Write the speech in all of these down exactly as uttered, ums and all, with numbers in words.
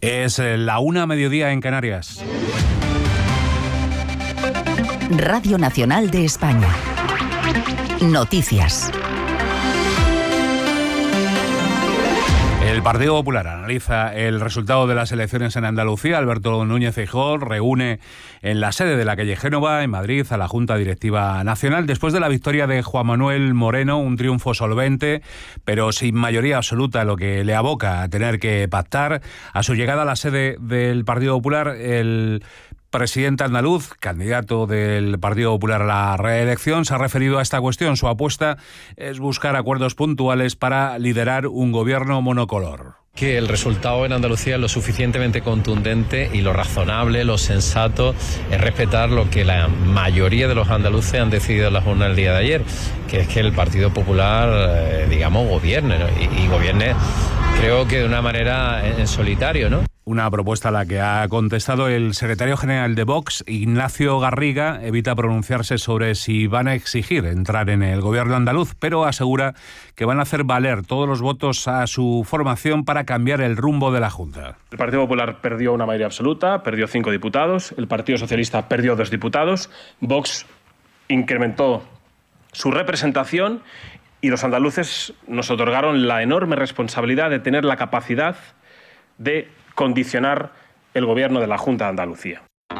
Es la una a mediodía en Canarias. Radio Nacional de España. Noticias. El Partido Popular analiza el resultado de las elecciones en Andalucía. Alberto Núñez Feijóo reúne en la sede de la calle Génova, en Madrid, a la Junta Directiva Nacional después de la victoria de Juan Manuel Moreno, un triunfo solvente, pero sin mayoría absoluta, lo que le aboca a tener que pactar. A su llegada a la sede del Partido Popular, el presidente andaluz, candidato del Partido Popular a la reelección, se ha referido a esta cuestión. Su apuesta es buscar acuerdos puntuales para liderar un gobierno monocolor. Que el resultado en Andalucía es lo suficientemente contundente y lo razonable, lo sensato, es respetar lo que la mayoría de los andaluces han decidido en la jornada del día de ayer, que es que el Partido Popular, eh, digamos, gobierne, ¿no? y, y gobierne, creo que de una manera en, en solitario, ¿no? Una propuesta a la que ha contestado el secretario general de Vox, Ignacio Garriga. Evita pronunciarse sobre si van a exigir entrar en el gobierno andaluz, pero asegura que van a hacer valer todos los votos a su formación para cambiar el rumbo de la Junta. El Partido Popular perdió una mayoría absoluta, perdió cinco diputados, el Partido Socialista perdió dos diputados, Vox incrementó su representación y los andaluces nos otorgaron la enorme responsabilidad de tener la capacidad de condicionar el gobierno de la Junta de Andalucía.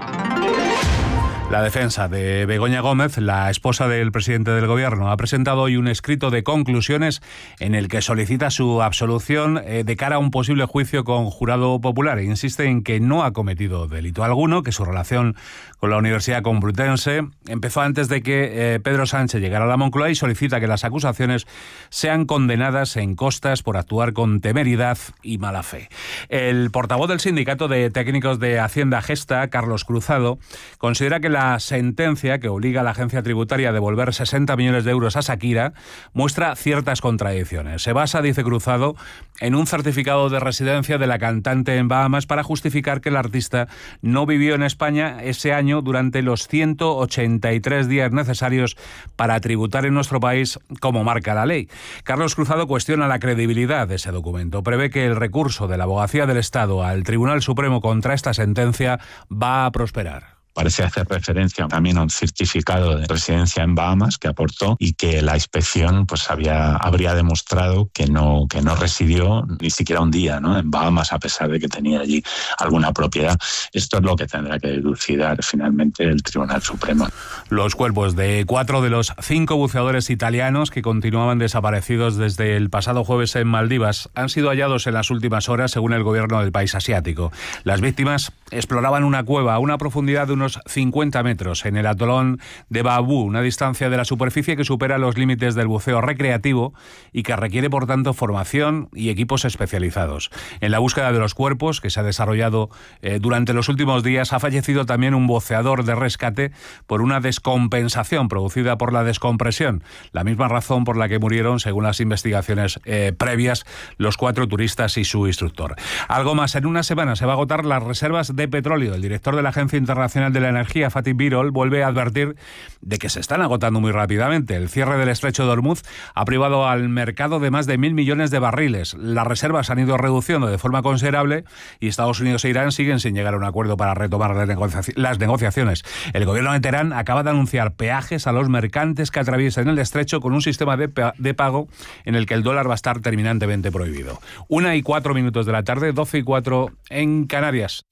La defensa de Begoña Gómez, la esposa del presidente del Gobierno, ha presentado hoy un escrito de conclusiones en el que solicita su absolución eh, de cara a un posible juicio con jurado popular. Insiste en que no ha cometido delito alguno, que su relación con la Universidad Complutense empezó antes de que eh, Pedro Sánchez llegara a la Moncloa, y solicita que las acusaciones sean condenadas en costas por actuar con temeridad y mala fe. El portavoz del Sindicato de Técnicos de Hacienda Gesta, Carlos Cruzado, considera que la sentencia que obliga a la agencia tributaria a devolver sesenta millones de euros a Shakira muestra ciertas contradicciones. Se basa, dice Cruzado, en un certificado de residencia de la cantante en Bahamas para justificar que el artista no vivió en España ese año durante los ciento ochenta y tres días necesarios para tributar en nuestro país, como marca la ley. Carlos Cruzado cuestiona la credibilidad de ese documento. Prevé que el recurso de la Abogacía del Estado al Tribunal Supremo contra esta sentencia va a prosperar. Parece hacer referencia también a un certificado de residencia en Bahamas que aportó y que la inspección pues había, habría demostrado que no, que no residió ni siquiera un día, ¿no?, en Bahamas, a pesar de que tenía allí alguna propiedad. Esto es lo que tendrá que dilucidar finalmente el Tribunal Supremo. Los cuerpos de cuatro de los cinco buceadores italianos que continuaban desaparecidos desde el pasado jueves en Maldivas han sido hallados en las últimas horas, según el gobierno del país asiático. Las víctimas exploraban una cueva a una profundidad de unos cincuenta metros en el atolón de Babú, una distancia de la superficie que supera los límites del buceo recreativo y que requiere, por tanto, formación y equipos especializados. En la búsqueda de los cuerpos, que se ha desarrollado eh, durante los últimos días, ha fallecido también un buceador de rescate por una descompensación producida por la descompresión, la misma razón por la que murieron, según las investigaciones eh, previas, los cuatro turistas y su instructor. Algo más, en una semana se va a agotar las reservas de petróleo. El director de la Agencia Internacional de la Energía, Fatih Birol, vuelve a advertir de que se están agotando muy rápidamente. El cierre del estrecho de Hormuz ha privado al mercado de más de mil millones de barriles. Las reservas han ido reduciendo de forma considerable y Estados Unidos e Irán siguen sin llegar a un acuerdo para retomar las, negocia- las negociaciones. El gobierno de Teherán acaba de anunciar peajes a los mercantes que atraviesen el estrecho, con un sistema de, pe- de pago en el que el dólar va a estar terminantemente prohibido. Una y cuatro minutos de la tarde, doce y cuatro en Canarias.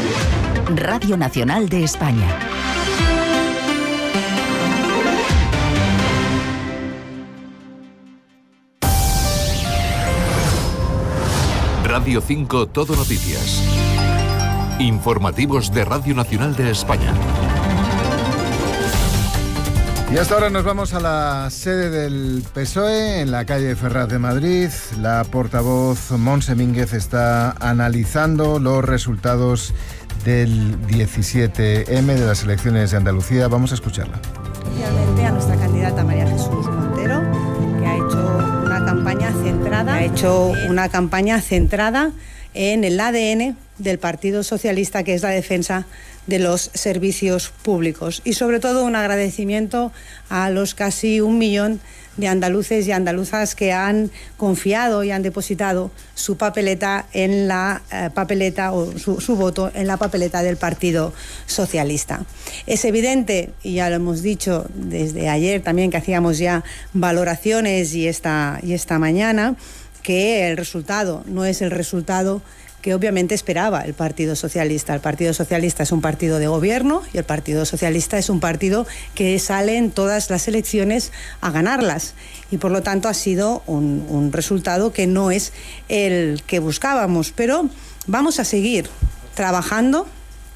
Radio Nacional de España. Radio cinco Todo Noticias. Informativos de Radio Nacional de España. Y hasta ahora nos vamos a la sede del P S O E, en la calle Ferraz de Madrid. La portavoz Montse Mínguez está analizando los resultados del diecisiete eme de las elecciones de Andalucía. Vamos a escucharla. Especialmente a nuestra candidata María Jesús Montero, que ha hecho una campaña centrada, ha hecho una campaña centrada en el A D N del Partido Socialista, que es la defensa de los servicios públicos. Y sobre todo un agradecimiento a los casi un millón de andaluces y andaluzas que han confiado y han depositado su papeleta en la eh, papeleta o su, su voto en la papeleta del Partido Socialista. Es evidente, y ya lo hemos dicho desde ayer también, que hacíamos ya valoraciones y esta, y esta mañana, que el resultado no es el resultado que obviamente esperaba el Partido Socialista. El Partido Socialista es un partido de gobierno y el Partido Socialista es un partido que sale en todas las elecciones a ganarlas. Y por lo tanto ha sido un, un resultado que no es el que buscábamos. Pero vamos a seguir trabajando.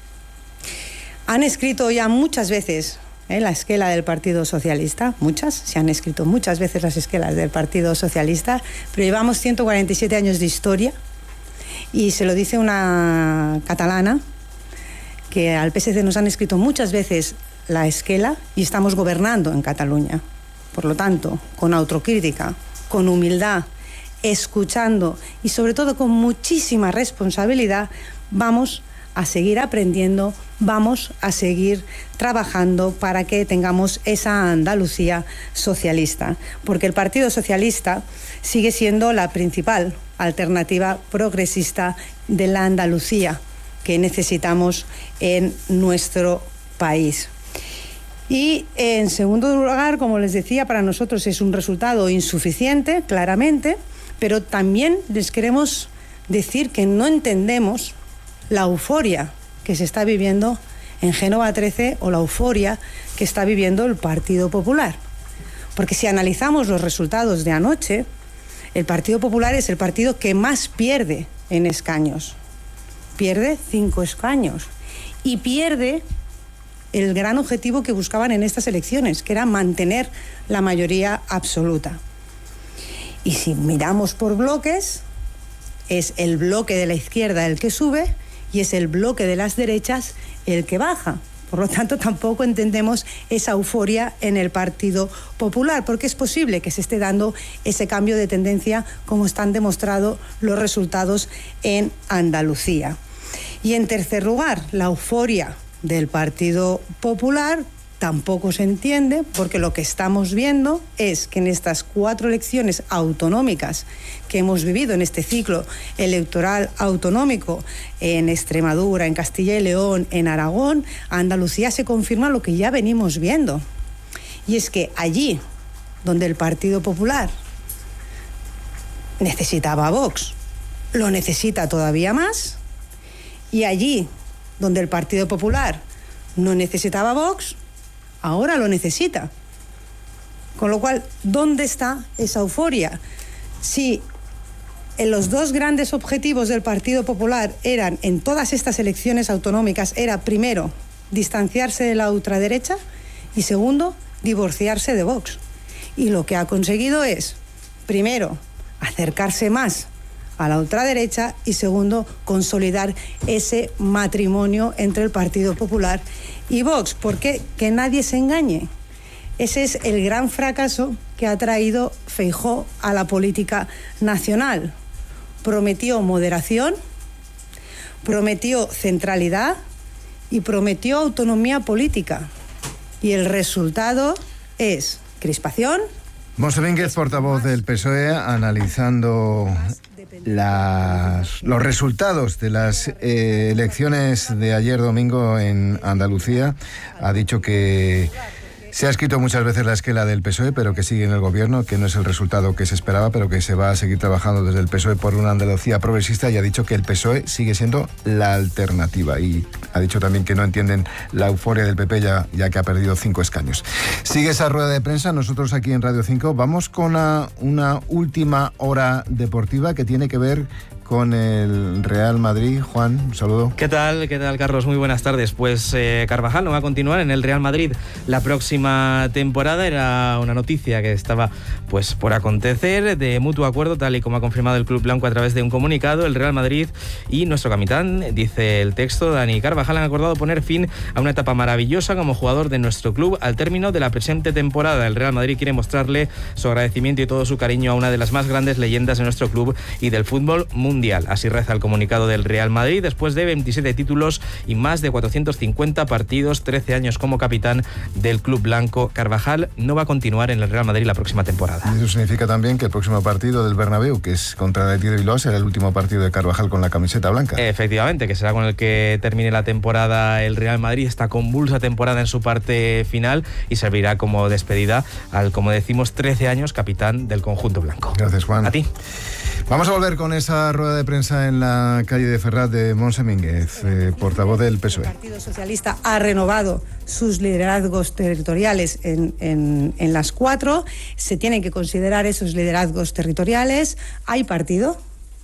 Han escrito ya muchas veces ¿eh? la esquela del Partido Socialista, muchas, se han escrito muchas veces las esquelas del Partido Socialista, pero llevamos ciento cuarenta y siete años de historia. Y se lo dice una catalana, que al P S C nos han escrito muchas veces la esquela y estamos gobernando en Cataluña. Por lo tanto, con autocrítica, con humildad, escuchando y sobre todo con muchísima responsabilidad, vamos a seguir aprendiendo, vamos a seguir trabajando para que tengamos esa Andalucía socialista. Porque el Partido Socialista sigue siendo la principal alternativa progresista de la Andalucía que necesitamos en nuestro país. Y en segundo lugar, como les decía, para nosotros es un resultado insuficiente, claramente, pero también les queremos decir que no entendemos la euforia que se está viviendo en Génova trece o la euforia que está viviendo el Partido Popular. Porque si analizamos los resultados de anoche, el Partido Popular es el partido que más pierde en escaños. Pierde cinco escaños. Y pierde el gran objetivo que buscaban en estas elecciones, que era mantener la mayoría absoluta. Y si miramos por bloques, es el bloque de la izquierda el que sube y es el bloque de las derechas el que baja. Por lo tanto, tampoco entendemos esa euforia en el Partido Popular, porque es posible que se esté dando ese cambio de tendencia, como están demostrados los resultados en Andalucía. Y en tercer lugar, la euforia del Partido Popular tampoco se entiende, porque lo que estamos viendo es que en estas cuatro elecciones autonómicas que hemos vivido en este ciclo electoral autonómico, en Extremadura, en Castilla y León, en Aragón, Andalucía se confirma lo que ya venimos viendo. Y es que allí donde el Partido Popular necesitaba a Vox, lo necesita todavía más, y allí donde el Partido Popular no necesitaba a Vox, ahora lo necesita. Con lo cual, ¿dónde está esa euforia? Si en los dos grandes objetivos del Partido Popular eran, en todas estas elecciones autonómicas, era primero, distanciarse de la ultraderecha y segundo, divorciarse de Vox. Y lo que ha conseguido es, primero, acercarse más a la ultraderecha y segundo, consolidar ese matrimonio entre el Partido Popular y Vox. Porque que nadie se engañe, ese es el gran fracaso que ha traído Feijóo a la política nacional. Prometió moderación, prometió centralidad y prometió autonomía política. Y el resultado es crispación. Monse Mínguez, portavoz del P S O E, analizando las, los resultados de las eh, elecciones de ayer domingo en Andalucía. Ha dicho que se ha escrito muchas veces la esquela del P S O E, pero que sigue en el gobierno, que no es el resultado que se esperaba, pero que se va a seguir trabajando desde el P S O E por una Andalucía progresista, y ha dicho que el P S O E sigue siendo la alternativa. Y ha dicho también que no entienden la euforia del P P ya, ya que ha perdido cinco escaños. Sigue esa rueda de prensa. Nosotros aquí en Radio cinco vamos con una, una última hora deportiva que tiene que ver con el Real Madrid. Juan, un saludo. ¿Qué tal? ¿Qué tal, Carlos? Muy buenas tardes. Pues eh, Carvajal no va a continuar en el Real Madrid la próxima temporada. Era una noticia que estaba pues por acontecer de mutuo acuerdo, tal y como ha confirmado el Club Blanco a través de un comunicado. El Real Madrid y nuestro capitán, dice el texto, Dani Carvajal, han acordado poner fin a una etapa maravillosa como jugador de nuestro club al término de la presente temporada. El Real Madrid quiere mostrarle su agradecimiento y todo su cariño a una de las más grandes leyendas de nuestro club y del fútbol mundial. mundial. Así reza el comunicado del Real Madrid, después de veintisiete títulos y más de cuatrocientos cincuenta partidos, trece años como capitán del club blanco. Carvajal no va a continuar en el Real Madrid la próxima temporada. Eso significa también que el próximo partido del Bernabéu, que es contra el Athletic de Bilbao, será el último partido de Carvajal con la camiseta blanca. Efectivamente, que será con el que termine la temporada el Real Madrid, esta convulsa temporada en su parte final, y servirá como despedida al, como decimos, trece años capitán del conjunto blanco. Gracias, Juan. A ti. Vamos a volver con esa rueda de prensa en la calle de Ferraz de Montse Mínguez, eh, portavoz del P S O E. El Partido Socialista ha renovado sus liderazgos territoriales en, en, en las cuatro. Se tienen que considerar esos liderazgos territoriales. Hay partido,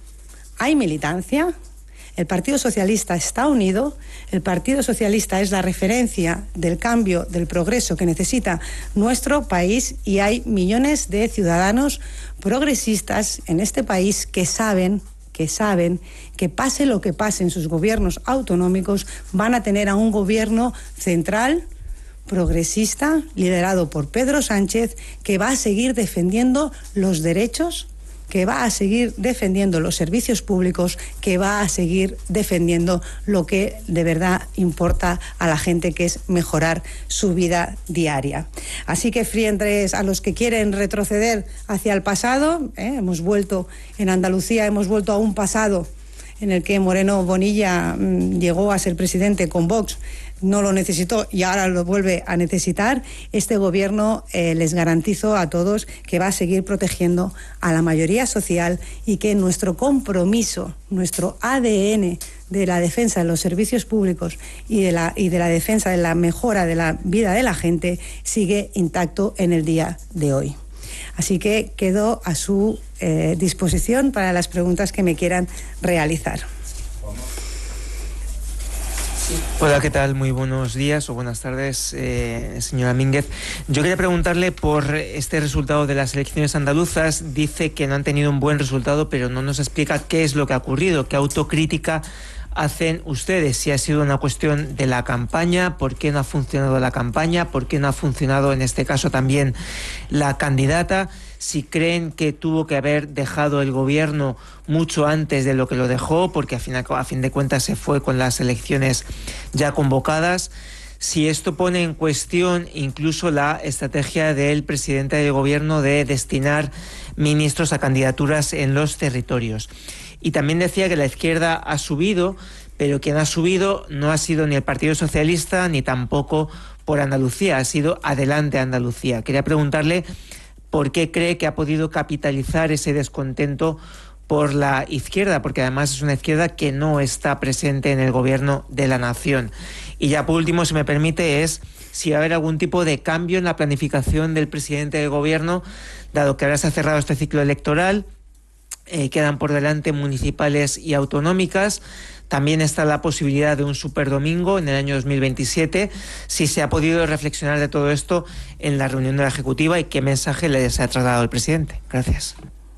hay militancia. El Partido Socialista está unido. El Partido Socialista es la referencia del cambio, del progreso que necesita nuestro país, y hay millones de ciudadanos progresistas en este país que saben, que saben que pase lo que pase en sus gobiernos autonómicos, van a tener a un gobierno central progresista liderado por Pedro Sánchez, que va a seguir defendiendo los derechos, que va a seguir defendiendo los servicios públicos, que va a seguir defendiendo lo que de verdad importa a la gente, que es mejorar su vida diaria. Así que, frente a los que quieren retroceder hacia el pasado, ¿eh? hemos vuelto en Andalucía, hemos vuelto a un pasado en el que Moreno Bonilla mmm, llegó a ser presidente con Vox, no lo necesitó y ahora lo vuelve a necesitar. Este gobierno eh, les garantizo a todos que va a seguir protegiendo a la mayoría social, y que nuestro compromiso, nuestro A D N de la defensa de los servicios públicos y de la, y de la defensa de la mejora de la vida de la gente sigue intacto en el día de hoy. Así que quedo a su eh, disposición para las preguntas que me quieran realizar. Hola, ¿qué tal? Muy buenos días o buenas tardes, eh, señora Mínguez. Yo quería preguntarle por este resultado de las elecciones andaluzas. Dice que no han tenido un buen resultado, pero no nos explica qué es lo que ha ocurrido, qué autocrítica hacen ustedes, si ha sido una cuestión de la campaña, por qué no ha funcionado la campaña, por qué no ha funcionado en este caso también la candidata, si creen que tuvo que haber dejado el gobierno mucho antes de lo que lo dejó, porque a fin, a fin de cuentas se fue con las elecciones ya convocadas, si esto pone en cuestión incluso la estrategia del presidente del gobierno de destinar ministros a candidaturas en los territorios. Y también decía que la izquierda ha subido, pero quien ha subido no ha sido ni el Partido Socialista ni tampoco por Andalucía, ha sido Adelante Andalucía. Quería preguntarle por qué cree que ha podido capitalizar ese descontento por la izquierda, porque además es una izquierda que no está presente en el gobierno de la nación. Y ya por último, si me permite, es si va a haber algún tipo de cambio en la planificación del presidente del gobierno, dado que ahora se ha cerrado este ciclo electoral. Eh, quedan por delante municipales y autonómicas. También está la posibilidad de un superdomingo en el año dos mil veintisiete. Si se ha podido reflexionar de todo esto en la reunión de la Ejecutiva y qué mensaje les ha trasladado el presidente. Gracias.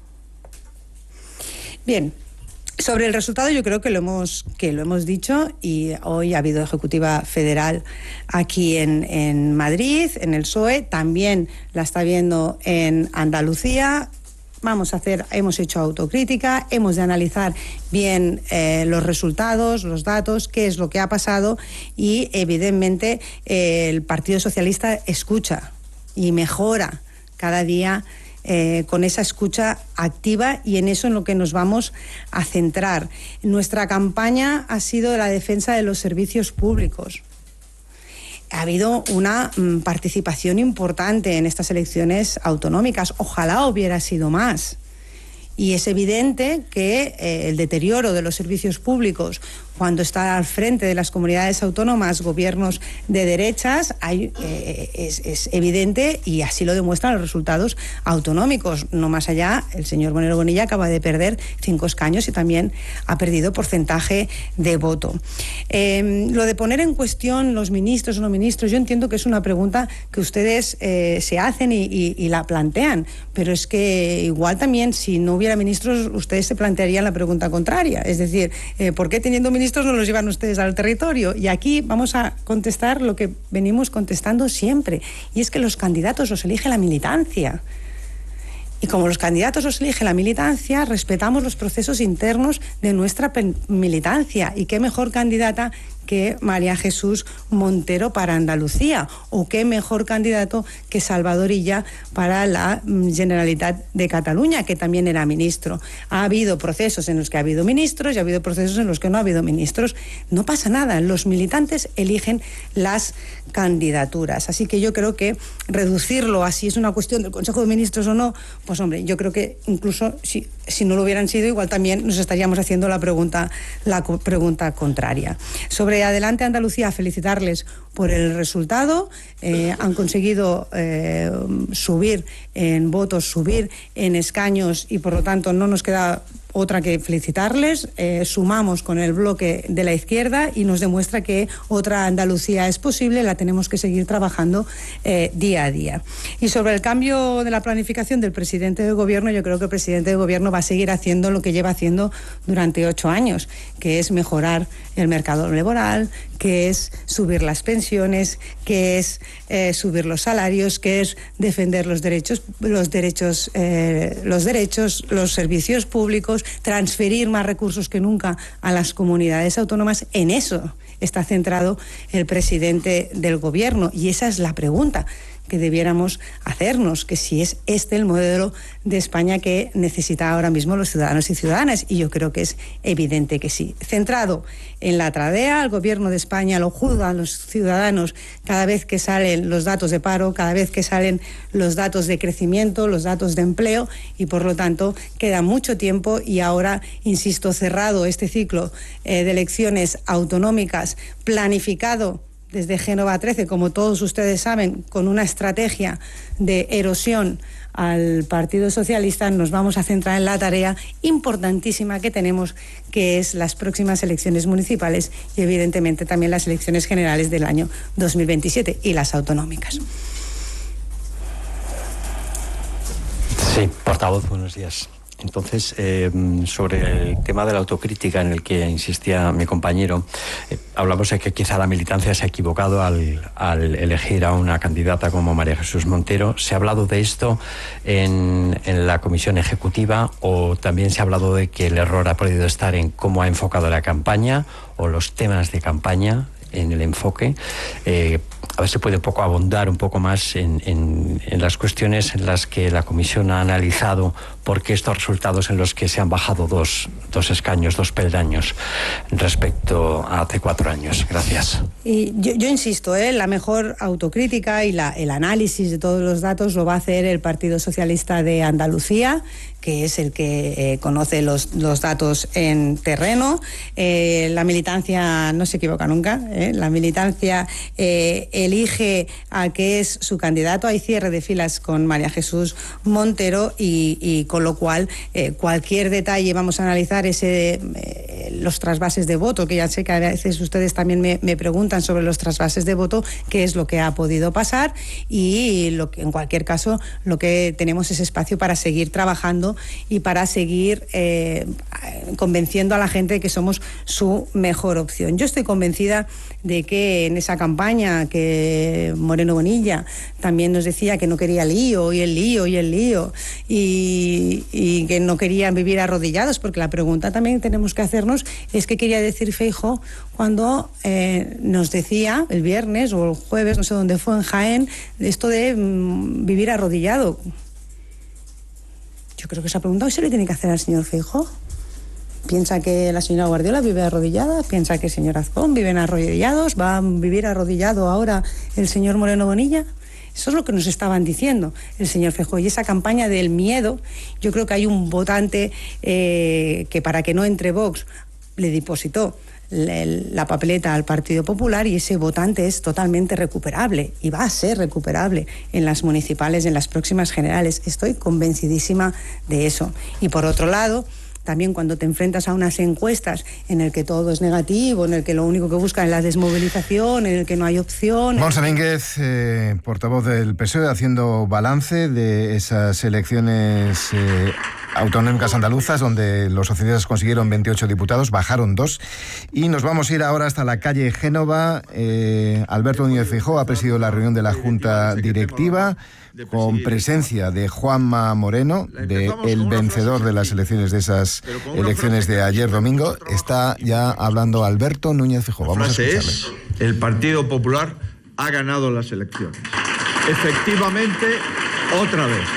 Bien. Sobre el resultado yo creo que lo hemos que lo hemos dicho, y hoy ha habido Ejecutiva Federal aquí en, en Madrid, en el P S O E, también la está viendo en Andalucía. Vamos a hacer, hemos hecho autocrítica, hemos de analizar bien eh, los resultados, los datos, qué es lo que ha pasado, y evidentemente eh, el Partido Socialista escucha y mejora cada día eh, con esa escucha activa, y en eso en lo que nos vamos a centrar. Nuestra campaña ha sido la defensa de los servicios públicos. Ha habido una mm, participación importante en estas elecciones autonómicas. Ojalá hubiera sido más. Y es evidente que eh, el deterioro de los servicios públicos, cuando está al frente de las comunidades autónomas gobiernos de derechas, hay, eh, es, es evidente, y así lo demuestran los resultados autonómicos. No más allá, el señor Moreno Bonilla acaba de perder cinco escaños y también ha perdido porcentaje de voto. Eh, lo de poner en cuestión los ministros o no ministros, yo entiendo que es una pregunta que ustedes eh, se hacen y, y, y la plantean, pero es que igual también, si no hubiera ministros, ustedes se plantearían la pregunta contraria, es decir, eh, ¿por qué teniendo ministros no los llevan ustedes al territorio? Y aquí vamos a contestar lo que venimos contestando siempre, y es que los candidatos los elige la militancia. Y Y como los candidatos los elige la militancia, respetamos los procesos internos de nuestra militancia. Y qué mejor candidata que María Jesús Montero para Andalucía, o qué mejor candidato que Salvador Illa para la Generalitat de Cataluña, que también era ministro. Ha habido procesos en los que ha habido ministros y ha habido procesos en los que no ha habido ministros. No pasa nada, los militantes eligen las candidaturas. Así que yo creo que reducirlo a si es una cuestión del Consejo de Ministros o no, pues hombre, yo creo que incluso si, si no lo hubieran sido, igual también nos estaríamos haciendo la pregunta, la pregunta contraria. Sobre Adelante Andalucía, felicitarles por el resultado. Eh, han conseguido eh, subir en votos, subir en escaños y por lo tanto no nos queda otra que felicitarles. Eh, sumamos con el bloque de la izquierda y nos demuestra que otra Andalucía es posible, la tenemos que seguir trabajando eh, día a día. Y sobre el cambio de la planificación del presidente del gobierno, yo creo que el presidente del gobierno va a seguir haciendo lo que lleva haciendo durante ocho años, que es mejorar el mercado laboral, que es subir las pensiones, que es eh, subir los salarios, que es defender los derechos, los derechos, eh, los derechos, los servicios públicos, transferir más recursos que nunca a las comunidades autónomas. En eso está centrado el presidente del gobierno y esa es la pregunta que debiéramos hacernos, que si es este el modelo de España que necesitan ahora mismo los ciudadanos y ciudadanas, y yo creo que es evidente que sí. Centrado en la tradea, el gobierno de España lo juzgan los ciudadanos cada vez que salen los datos de paro, cada vez que salen los datos de crecimiento, los datos de empleo, y por lo tanto queda mucho tiempo y ahora, insisto, cerrado este ciclo eh, de elecciones autonómicas, planificado desde Génova trece, como todos ustedes saben, con una estrategia de erosión al Partido Socialista, nos vamos a centrar en la tarea importantísima que tenemos, que es las próximas elecciones municipales y evidentemente también las elecciones generales del año dos mil veintisiete y las autonómicas. Sí, portavoz, buenos días. Entonces, eh, sobre el tema de la autocrítica en el que insistía mi compañero, eh, hablamos de que quizá la militancia se ha equivocado al, al elegir a una candidata como María Jesús Montero. ¿Se ha hablado de esto en, en la comisión ejecutiva o también se ha hablado de que el error ha podido estar en cómo ha enfocado la campaña o los temas de campaña en el enfoque? Eh, a ver si puede un poco abundar un poco más en, en, en las cuestiones en las que la comisión ha analizado por qué estos resultados en los que se han bajado dos, dos escaños, dos peldaños respecto a hace cuatro años. Gracias. Y yo, yo insisto, ¿eh? la mejor autocrítica y la, el análisis de todos los datos lo va a hacer el Partido Socialista de Andalucía, que es el que eh, conoce los, los datos en terreno. Eh, la militancia no se equivoca nunca, ¿eh? La militancia eh, elige a que es su candidato. Hay cierre de filas con María Jesús Montero y, y con lo cual eh, cualquier detalle vamos a analizar ese eh, los trasvases de voto, que ya sé que a veces ustedes también me, me preguntan sobre los trasvases de voto, qué es lo que ha podido pasar y lo que, en cualquier caso lo que tenemos es espacio para seguir trabajando y para seguir eh, convenciendo a la gente de que somos su mejor opción. Yo estoy convencida de que en esa campaña que Moreno Bonilla también nos decía que no quería lío y el lío y el lío y, y que no querían vivir arrodillados, porque la pregunta también tenemos que hacernos es qué quería decir Feijóo cuando eh, nos decía el viernes o el jueves, no sé dónde fue, en Jaén, esto de mm, vivir arrodillado. Yo creo que esa pregunta hoy se le tiene que hacer al señor Feijóo. ¿Piensa que la señora Guardiola vive arrodillada? ¿Piensa que el señor Azcón viven arrodillados? ¿Va a vivir arrodillado ahora el señor Moreno Bonilla? Eso es lo que nos estaban diciendo el señor Feijóo. Y esa campaña del miedo, yo creo que hay un votante eh, que para que no entre Vox le depositó la papeleta al Partido Popular y ese votante es totalmente recuperable y va a ser recuperable en las municipales, en las próximas generales. Estoy convencidísima de eso. Y por otro lado, también cuando te enfrentas a unas encuestas en el que todo es negativo, en el que lo único que buscan es la desmovilización, en el que no hay opción... Montse Mínguez, eh, portavoz del P S O E, haciendo balance de esas elecciones eh, autonómicas andaluzas, donde los socialistas consiguieron veintiocho diputados, bajaron dos. Y nos vamos a ir ahora hasta la calle Génova. Eh, Alberto Núñez Feijóo ha presidido la reunión de la Junta Directiva, con presencia de Juanma Moreno, de el vencedor de las elecciones, de esas elecciones de ayer domingo. Está ya hablando Alberto Núñez Feijóo. Vamos a escucharle. Es, el Partido Popular ha ganado las elecciones. Efectivamente, otra vez.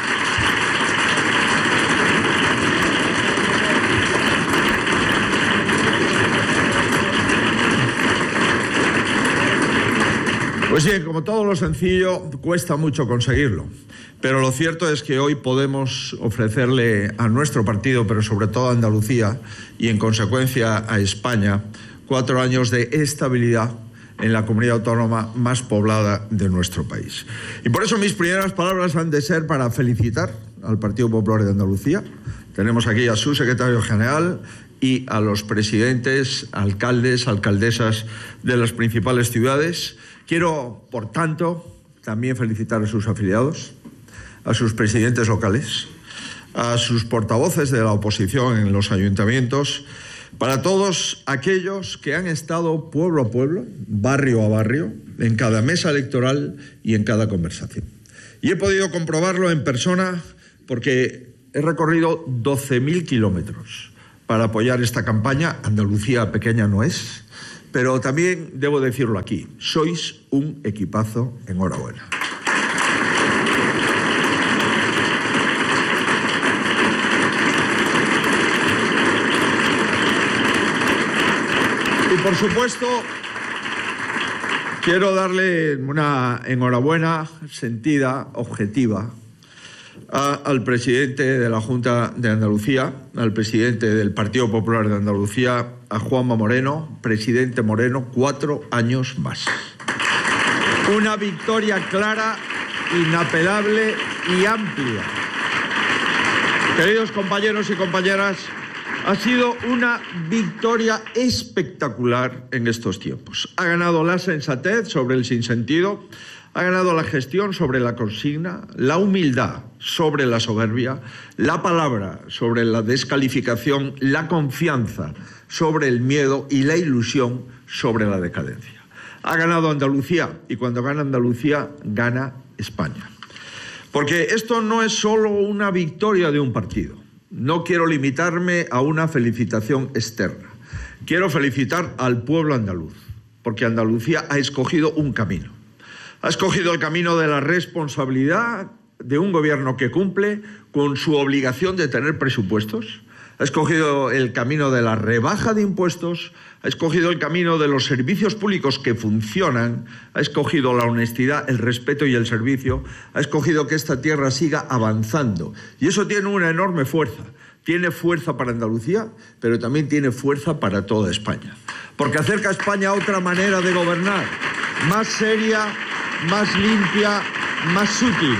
Pues bien, como todo lo sencillo, cuesta mucho conseguirlo. Pero lo cierto es que hoy podemos ofrecerle a nuestro partido, pero sobre todo a Andalucía y en consecuencia a España, cuatro años de estabilidad en la comunidad autónoma más poblada de nuestro país. Y por eso mis primeras palabras han de ser para felicitar al Partido Popular de Andalucía. Tenemos aquí a su secretario general y a los presidentes, alcaldes, alcaldesas de las principales ciudades. Quiero, por tanto, también felicitar a sus afiliados, a sus presidentes locales, a sus portavoces de la oposición en los ayuntamientos, para todos aquellos que han estado pueblo a pueblo, barrio a barrio, en cada mesa electoral y en cada conversación. Y he podido comprobarlo en persona porque he recorrido doce mil kilómetros para apoyar esta campaña. Andalucía pequeña no es, pero también debo decirlo aquí, sois un equipazo, enhorabuena. Y por supuesto, quiero darle una enhorabuena sentida, objetiva, a, al presidente de la Junta de Andalucía, al presidente del Partido Popular de Andalucía, a Juanma Moreno. Presidente Moreno, cuatro años más. Una victoria clara, inapelable y amplia. Queridos compañeros y compañeras, ha sido una victoria espectacular en estos tiempos. Ha ganado la sensatez sobre el sinsentido, ha ganado la gestión sobre la consigna, la humildad sobre la soberbia, la palabra sobre la descalificación, la confianza sobre el miedo y la ilusión sobre la decadencia. Ha ganado Andalucía, y cuando gana Andalucía, gana España. Porque esto no es solo una victoria de un partido. No quiero limitarme a una felicitación externa. Quiero felicitar al pueblo andaluz, porque Andalucía ha escogido un camino. Ha escogido el camino de la responsabilidad de un gobierno que cumple con su obligación de tener presupuestos. Ha escogido el camino de la rebaja de impuestos, ha escogido el camino de los servicios públicos que funcionan, ha escogido la honestidad, el respeto y el servicio, ha escogido que esta tierra siga avanzando. Y eso tiene una enorme fuerza. Tiene fuerza para Andalucía, pero también tiene fuerza para toda España. Porque acerca a España a otra manera de gobernar, más seria, más limpia, más útil.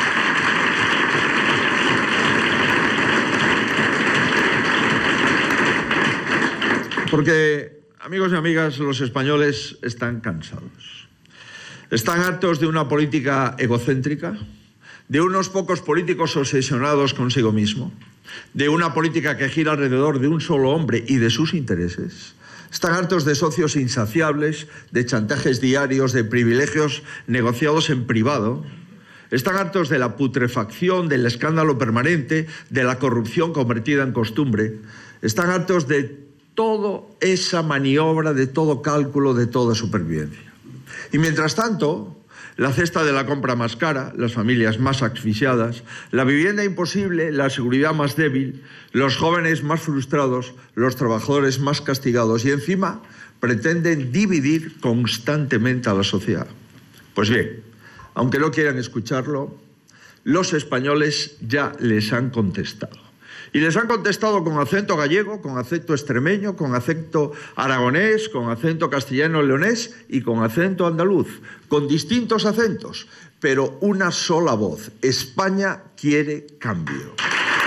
Porque, amigos y amigas, los españoles están cansados. Están hartos de una política egocéntrica, de unos pocos políticos obsesionados consigo mismo, de una política que gira alrededor de un solo hombre y de sus intereses. Están hartos de socios insaciables, de chantajes diarios, de privilegios negociados en privado. Están hartos de la putrefacción, del escándalo permanente, de la corrupción convertida en costumbre. Están hartos de toda esa maniobra, de todo cálculo, de toda supervivencia. Y mientras tanto, la cesta de la compra más cara, las familias más asfixiadas, la vivienda imposible, la seguridad más débil, los jóvenes más frustrados, los trabajadores más castigados y encima pretenden dividir constantemente a la sociedad. Pues bien, aunque no quieran escucharlo, los españoles ya les han contestado. Y les han contestado con acento gallego, con acento extremeño, con acento aragonés, con acento castellano-leonés y con acento andaluz, con distintos acentos, pero una sola voz. España quiere cambio.